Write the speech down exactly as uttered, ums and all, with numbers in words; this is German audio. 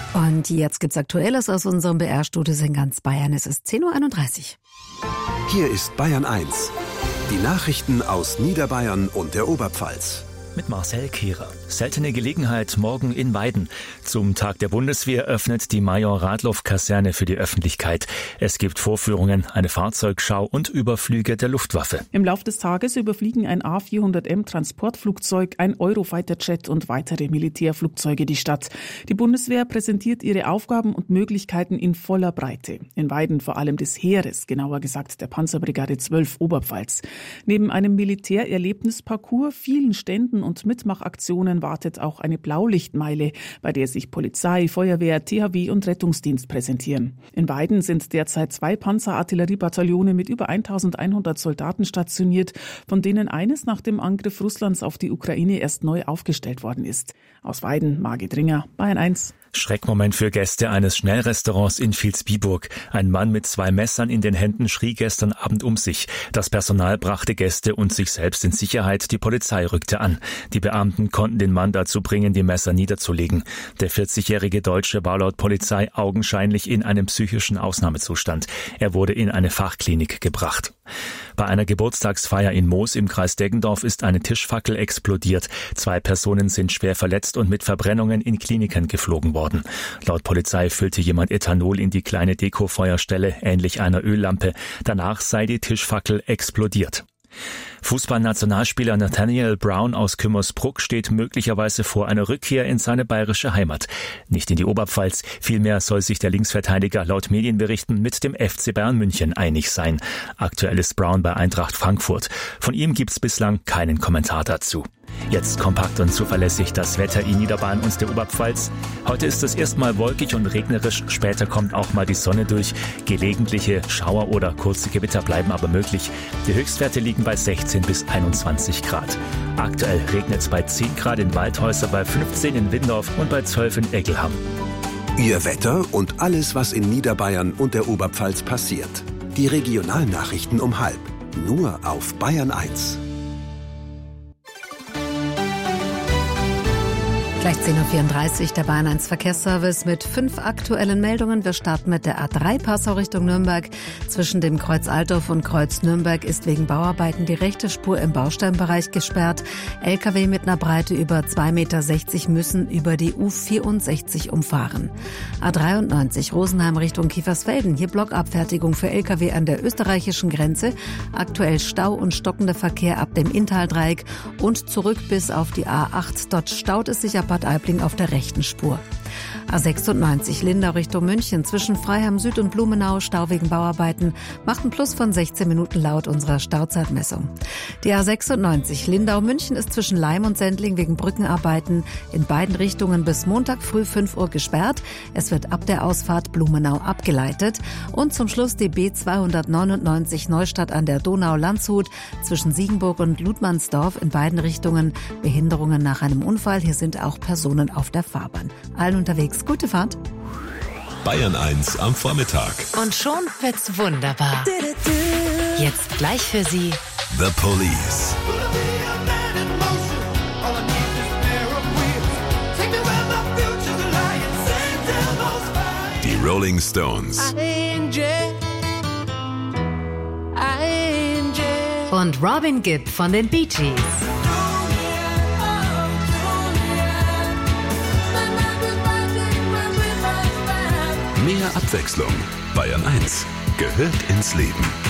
Und jetzt gibt's Aktuelles aus unserem B R-Studio in ganz Bayern. Es ist zehn Uhr einunddreißig. Hier ist Bayern eins. Die Nachrichten aus Niederbayern und der Oberpfalz. Mit Marcel Kehrer. Seltene Gelegenheit morgen in Weiden. Zum Tag der Bundeswehr öffnet die Major-Radloff-Kaserne für die Öffentlichkeit. Es gibt Vorführungen, eine Fahrzeugschau und Überflüge der Luftwaffe. Im Lauf des Tages überfliegen ein A vierhundert M Transportflugzeug, ein Eurofighter-Jet und weitere Militärflugzeuge die Stadt. Die Bundeswehr präsentiert ihre Aufgaben und Möglichkeiten in voller Breite. In Weiden vor allem des Heeres, genauer gesagt der Panzerbrigade zwölf Oberpfalz. Neben einem Militärerlebnisparcours, vielen Ständen und Mitmachaktionen wartet auch eine Blaulichtmeile, bei der sich Polizei, Feuerwehr, T H W und Rettungsdienst präsentieren. In Weiden sind derzeit zwei Panzerartilleriebataillone mit über eintausendeinhundert Soldaten stationiert, von denen eines nach dem Angriff Russlands auf die Ukraine erst neu aufgestellt worden ist. Aus Weiden, Margit Ringer, Bayern eins. Schreckmoment für Gäste eines Schnellrestaurants in Vilsbiburg. Ein Mann mit zwei Messern in den Händen schrie gestern Abend um sich. Das Personal brachte Gäste und sich selbst in Sicherheit. Die Polizei rückte an. Die Beamten konnten den Mann dazu bringen, die Messer niederzulegen. Der vierzigjährige Deutsche war laut Polizei augenscheinlich in einem psychischen Ausnahmezustand. Er wurde in eine Fachklinik gebracht. Bei einer Geburtstagsfeier in Moos im Kreis Deggendorf ist eine Tischfackel explodiert. Zwei Personen sind schwer verletzt und mit Verbrennungen in Kliniken geflogen worden. Laut Polizei füllte jemand Ethanol in die kleine Dekofeuerstelle, ähnlich einer Öllampe. Danach sei die Tischfackel explodiert. Fußballnationalspieler Nathaniel Brown aus Kümmersbruck steht möglicherweise vor einer Rückkehr in seine bayerische Heimat. Nicht in die Oberpfalz, vielmehr soll sich der Linksverteidiger laut Medienberichten mit dem F C Bayern München einig sein. Aktuell ist Brown bei Eintracht Frankfurt. Von ihm gibt's bislang keinen Kommentar dazu. Jetzt kompakt und zuverlässig das Wetter in Niederbayern und der Oberpfalz. Heute ist es erstmal wolkig und regnerisch, später kommt auch mal die Sonne durch. Gelegentliche Schauer oder kurze Gewitter bleiben aber möglich. Die Höchstwerte liegen bei sechzehn bis einundzwanzig Grad. Aktuell regnet es bei zehn Grad in Waldhäuser, bei fünfzehn in Windorf und bei zwölf in Eggelham. Ihr Wetter und alles, was in Niederbayern und der Oberpfalz passiert. Die Regionalnachrichten um halb. Nur auf Bayern eins. Gleich zehn Uhr vierunddreißig, der Bayern eins Verkehrsservice mit fünf aktuellen Meldungen. Wir starten mit der A drei Passau Richtung Nürnberg. Zwischen dem Kreuz Altdorf und Kreuz Nürnberg ist wegen Bauarbeiten die rechte Spur im Bausteinbereich gesperrt. L K W mit einer Breite über zwei Meter sechzig müssen über die U vierundsechzig umfahren. A dreiundneunzig Rosenheim Richtung Kiefersfelden. Hier Blockabfertigung für L K W an der österreichischen Grenze. Aktuell Stau und stockender Verkehr ab dem Inntaldreieck und zurück bis auf die A acht. Dort staut es sich ab Bad Aibling auf der rechten Spur. A sechsundneunzig Lindau Richtung München zwischen Freiham Süd und Blumenau, Stau wegen Bauarbeiten, macht ein Plus von sechzehn Minuten laut unserer Stauzeitmessung. Die A sechsundneunzig Lindau-München ist zwischen Leim und Sendling wegen Brückenarbeiten in beiden Richtungen bis Montag früh fünf Uhr gesperrt. Es wird ab der Ausfahrt Blumenau abgeleitet. Und zum Schluss die B zweihundertneunundneunzig Neustadt an der Donau-Landshut zwischen Siegenburg und Ludmannsdorf in beiden Richtungen. Behinderungen nach einem Unfall. Hier sind auch Personen auf der Fahrbahn. Allen unterwegs gute Fahrt. Bayern eins am Vormittag. Und schon wird's wunderbar. Jetzt gleich für Sie The Police. Die Rolling Stones. und Robin Gibb von den Bee Gees. Mehr Abwechslung. Bayern eins gehört ins Leben.